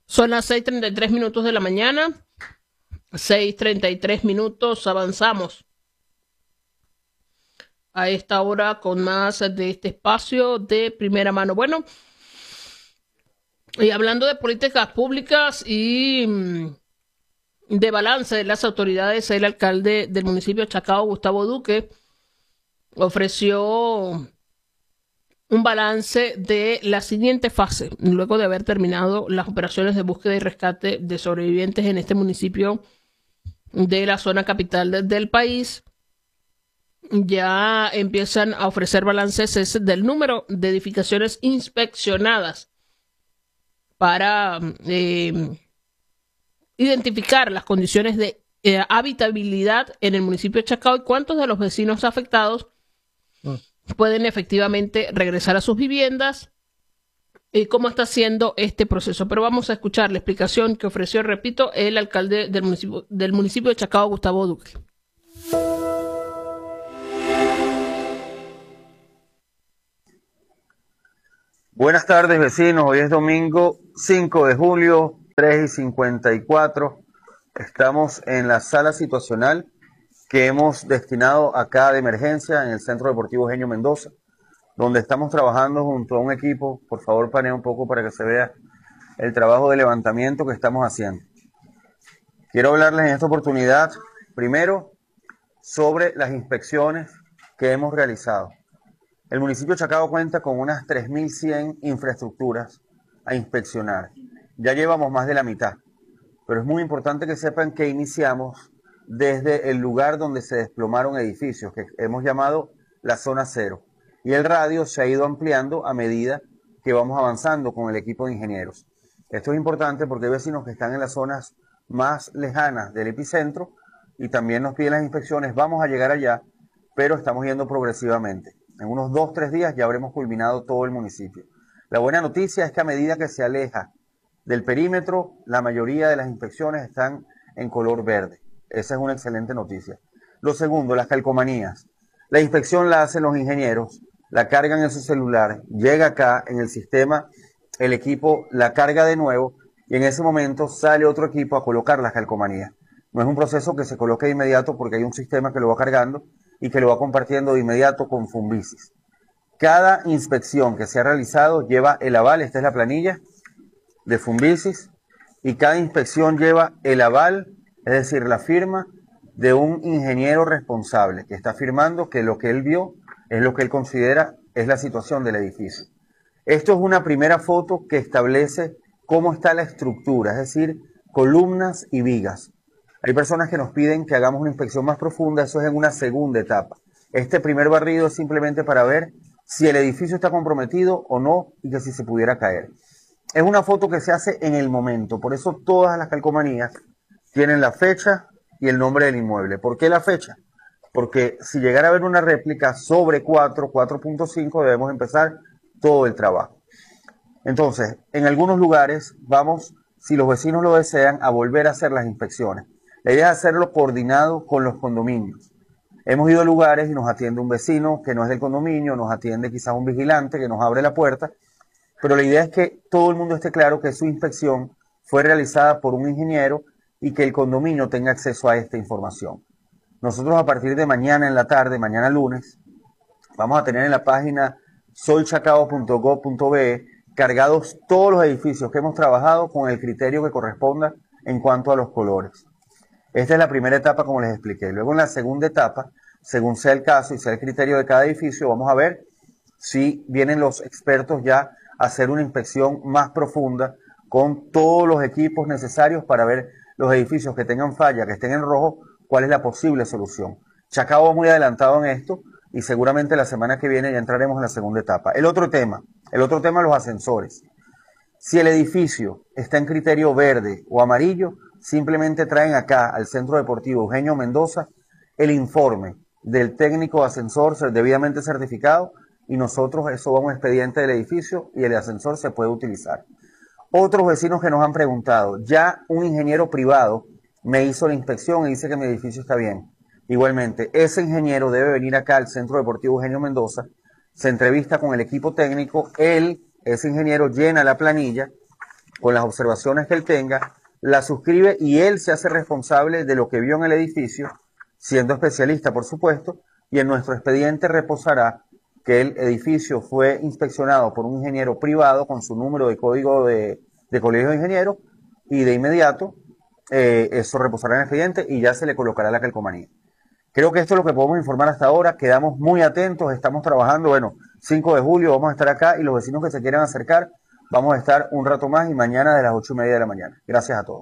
Son las 6:33 de la mañana. 6:33, avanzamos a esta hora con más de este espacio de primera mano. Bueno, y hablando de políticas públicas y de balance de las autoridades, el alcalde del municipio de Chacao, Gustavo Duque, ofreció un balance de la siguiente fase, luego de haber terminado las operaciones de búsqueda y rescate de sobrevivientes en este municipio de la zona capital del país. Ya empiezan a ofrecer balances del número de edificaciones inspeccionadas para identificar las condiciones de habitabilidad en el municipio de Chacao y cuántos de los vecinos afectados pueden efectivamente regresar a sus viviendas y cómo está siendo este proceso. Pero vamos a escuchar la explicación que ofreció, repito, el alcalde del municipio de Chacao, Gustavo Duque. Buenas tardes, vecinos. Hoy es domingo 5 de julio, 3:54. Estamos en la sala situacional que hemos destinado acá de emergencia en el Centro Deportivo Eugenio Mendoza, donde estamos trabajando junto a un equipo. Por favor, panea un poco para que se vea el trabajo de levantamiento que estamos haciendo. Quiero hablarles en esta oportunidad, primero, sobre las inspecciones que hemos realizado. El municipio de Chacao cuenta con unas 3.100 infraestructuras a inspeccionar. Ya llevamos más de la mitad, pero es muy importante que sepan que iniciamos desde el lugar donde se desplomaron edificios, que hemos llamado la zona cero. Y el radio se ha ido ampliando a medida que vamos avanzando con el equipo de ingenieros. Esto es importante porque hay vecinos que están en las zonas más lejanas del epicentro y también nos piden las inspecciones. Vamos a llegar allá, pero estamos yendo progresivamente. En unos 2-3 días ya habremos culminado todo el municipio. La buena noticia es que a medida que se aleja del perímetro, la mayoría de las inspecciones están en color verde. Esa es una excelente noticia. Lo segundo, las calcomanías. La inspección la hacen los ingenieros, la cargan en su celular, llega acá en el sistema, el equipo la carga de nuevo y en ese momento sale otro equipo a colocar las calcomanías. No es un proceso que se coloque de inmediato porque hay un sistema que lo va cargando y que lo va compartiendo de inmediato con Fumbicis. Cada inspección que se ha realizado lleva el aval, esta es la planilla de Fumbicis, y cada inspección lleva el aval, es decir, la firma de un ingeniero responsable que está firmando que lo que él vio es lo que él considera es la situación del edificio. Esto es una primera foto que establece cómo está la estructura, es decir, columnas y vigas. Hay personas que nos piden que hagamos una inspección más profunda, eso es en una segunda etapa. Este primer barrido es simplemente para ver si el edificio está comprometido o no y que si se pudiera caer. Es una foto que se hace en el momento, por eso todas las calcomanías tienen la fecha y el nombre del inmueble. ¿Por qué la fecha? Porque si llegara a haber una réplica sobre 4.5 debemos empezar todo el trabajo. Entonces, en algunos lugares vamos, si los vecinos lo desean, a volver a hacer las inspecciones. La idea es hacerlo coordinado con los condominios. Hemos ido a lugares y nos atiende un vecino que no es del condominio, nos atiende quizás un vigilante que nos abre la puerta, pero la idea es que todo el mundo esté claro que su inspección fue realizada por un ingeniero y que el condominio tenga acceso a esta información. Nosotros a partir de mañana en la tarde, mañana lunes, vamos a tener en la página soychacao.gov.be cargados todos los edificios que hemos trabajado con el criterio que corresponda en cuanto a los colores. Esta es la primera etapa, como les expliqué. Luego en la segunda etapa, según sea el caso y sea el criterio de cada edificio, vamos a ver si vienen los expertos ya a hacer una inspección más profunda con todos los equipos necesarios para ver los edificios que tengan falla, que estén en rojo, cuál es la posible solución. Chacao va muy adelantado en esto y seguramente la semana que viene ya entraremos en la segunda etapa. El otro tema, los ascensores. Si el edificio está en criterio verde o amarillo, simplemente traen acá al Centro Deportivo Eugenio Mendoza el informe del técnico ascensor debidamente certificado y nosotros eso va a un expediente del edificio y el ascensor se puede utilizar. Otros vecinos que nos han preguntado, ya un ingeniero privado me hizo la inspección y dice que mi edificio está bien. Igualmente, ese ingeniero debe venir acá al Centro Deportivo Eugenio Mendoza, se entrevista con el equipo técnico, ese ingeniero llena la planilla con las observaciones que él tenga, la suscribe y él se hace responsable de lo que vio en el edificio, siendo especialista, por supuesto, y en nuestro expediente reposará que el edificio fue inspeccionado por un ingeniero privado con su número de código de colegio de ingenieros, y de inmediato eso reposará en el expediente y ya se le colocará la calcomanía. Creo que esto es lo que podemos informar hasta ahora. Quedamos muy atentos, estamos trabajando. Bueno, 5 de julio vamos a estar acá y los vecinos que se quieran acercar, vamos a estar un rato más y mañana de las 8:30 de la mañana. Gracias a todos.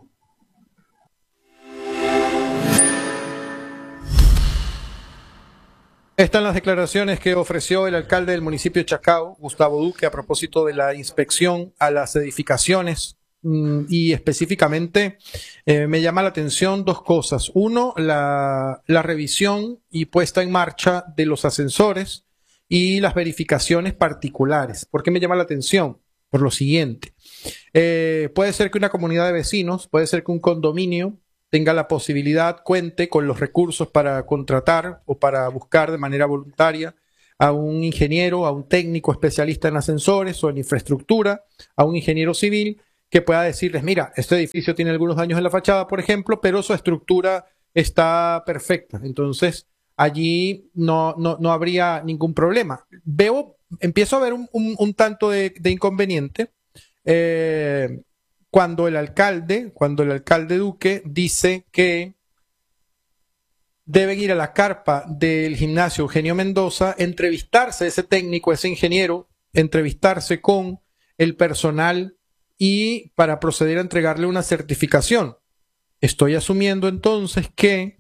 Están las declaraciones que ofreció el alcalde del municipio de Chacao, Gustavo Duque, a propósito de la inspección a las edificaciones. Y específicamente me llama la atención dos cosas. Uno, la revisión y puesta en marcha de los ascensores y las verificaciones particulares. ¿Por qué me llama la atención? Por lo siguiente. Puede ser que una comunidad de vecinos, puede ser que un condominio tenga la posibilidad, cuente con los recursos para contratar o para buscar de manera voluntaria a un ingeniero, a un técnico especialista en ascensores o en infraestructura, a un ingeniero civil, que pueda decirles, mira, este edificio tiene algunos daños en la fachada, por ejemplo, pero su estructura está perfecta. Entonces, allí no habría ningún problema. Empiezo a ver un tanto de inconveniente cuando el alcalde Duque dice que deben ir a la carpa del gimnasio Eugenio Mendoza, entrevistarse ese técnico, ese ingeniero, entrevistarse con el personal y para proceder a entregarle una certificación. Estoy asumiendo entonces que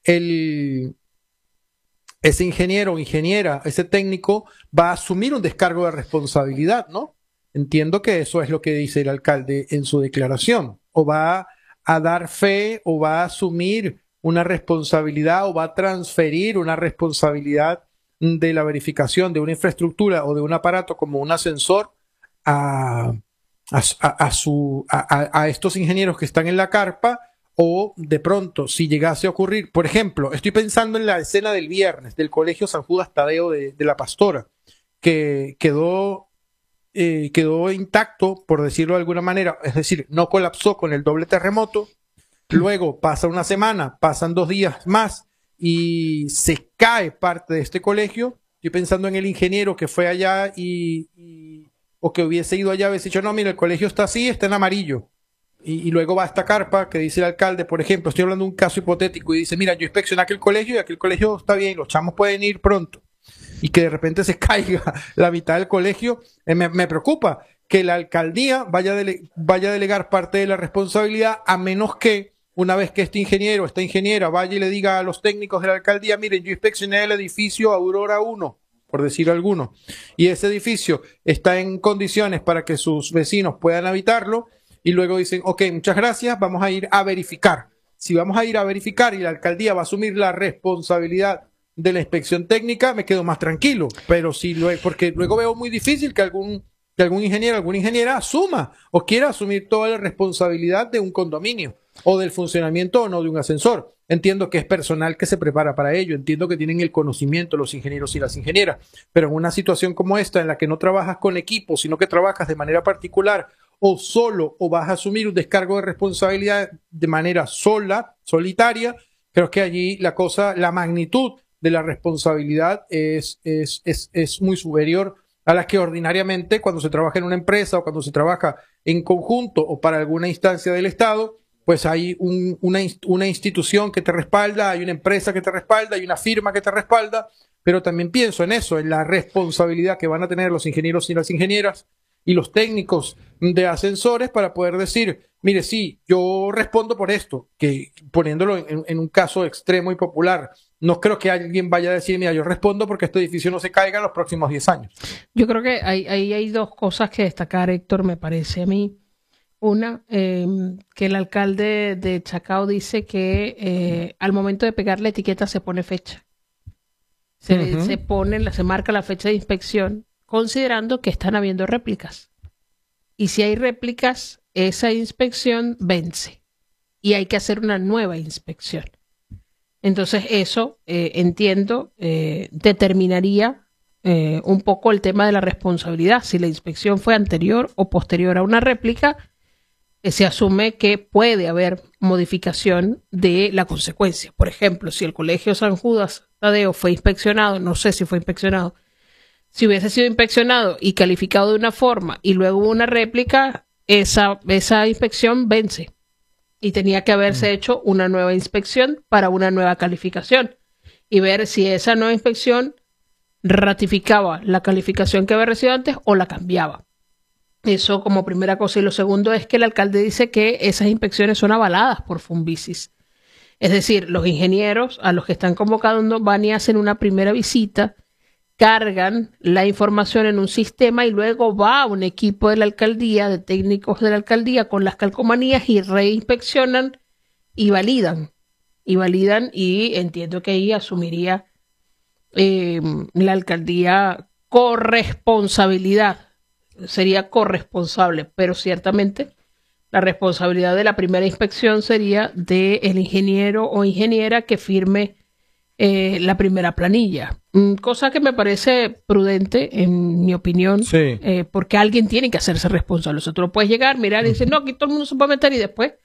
ese ingeniero o ingeniera, ese técnico, va a asumir un descargo de responsabilidad, ¿no? Entiendo que eso es lo que dice el alcalde en su declaración. O va a dar fe, o va a asumir una responsabilidad, o va a transferir una responsabilidad de la verificación de una infraestructura o de un aparato como un ascensor a estos ingenieros que están en la carpa, o de pronto, si llegase a ocurrir, por ejemplo, estoy pensando en la escena del viernes del Colegio San Judas Tadeo de la Pastora, que quedó intacto, por decirlo de alguna manera, es decir, no colapsó con el doble terremoto. Luego pasa una semana, pasan 2 días más y se cae parte de este colegio. Estoy pensando en el ingeniero que fue allá o que hubiese ido allá, hubiese dicho, no, mira, el colegio está así, está en amarillo. Y luego va a esta carpa que dice el alcalde, por ejemplo, estoy hablando de un caso hipotético, y dice, mira, yo inspeccioné aquel colegio y aquel colegio está bien, los chamos pueden ir pronto. Y que de repente se caiga la mitad del colegio, me preocupa que la alcaldía vaya a delegar parte de la responsabilidad, a menos que una vez que este ingeniero, esta ingeniera vaya y le diga a los técnicos de la alcaldía, miren, yo inspeccioné el edificio Aurora 1, por decir alguno, y ese edificio está en condiciones para que sus vecinos puedan habitarlo, y luego dicen, ok, muchas gracias, vamos a ir a verificar. Si vamos a ir a verificar y la alcaldía va a asumir la responsabilidad de la inspección técnica, me quedo más tranquilo. Pero porque luego veo muy difícil que algún ingeniero, alguna ingeniera asuma o quiera asumir toda la responsabilidad de un condominio o del funcionamiento o no de un ascensor. Entiendo que es personal que se prepara para ello, entiendo que tienen el conocimiento los ingenieros y las ingenieras, pero en una situación como esta, en la que no trabajas con equipo, sino que trabajas de manera particular o solo, o vas a asumir un descargo de responsabilidad de manera solitaria, creo que allí la magnitud de la responsabilidad es muy superior a la que ordinariamente cuando se trabaja en una empresa o cuando se trabaja en conjunto o para alguna instancia del Estado, pues hay una institución que te respalda, hay una empresa que te respalda, hay una firma que te respalda, pero también pienso en eso, en la responsabilidad que van a tener los ingenieros y las ingenieras y los técnicos de ascensores para poder decir, mire, sí, yo respondo por esto, que poniéndolo en un caso extremo y popular, no creo que alguien vaya a decir, mira, yo respondo porque este edificio no se caiga en los próximos 10 años. Yo creo que hay dos cosas que destacar, Héctor, me parece a mí. Una, que el alcalde de Chacao dice que al momento de pegar la etiqueta se pone fecha. Se marca la fecha de inspección, considerando que están habiendo réplicas. Y si hay réplicas, esa inspección vence y hay que hacer una nueva inspección. Entonces eso, entiendo, determinaría un poco el tema de la responsabilidad. Si la inspección fue anterior o posterior a una réplica, se asume que puede haber modificación de la consecuencia. Por ejemplo, si el Colegio San Judas Tadeo fue inspeccionado, no sé si fue inspeccionado, si hubiese sido inspeccionado y calificado de una forma y luego hubo una réplica, esa inspección vence y tenía que haberse hecho una nueva inspección para una nueva calificación y ver si esa nueva inspección ratificaba la calificación que había recibido antes o la cambiaba. Eso como primera cosa. Y lo segundo es que el alcalde dice que esas inspecciones son avaladas por Funvisis. Es decir, los ingenieros a los que están convocando van y hacen una primera visita, cargan la información en un sistema y luego va un equipo de la alcaldía, de técnicos de la alcaldía con las calcomanías y reinspeccionan y validan. Y entiendo que ahí asumiría la alcaldía corresponsabilidad. Sería corresponsable, pero ciertamente la responsabilidad de la primera inspección sería del ingeniero o ingeniera que firme la primera planilla. Cosa que me parece prudente, en mi opinión, Sí. porque alguien tiene que hacerse responsable. O sea, tú no puedes llegar, mirar y decir, no, aquí todo el mundo se puede meter y después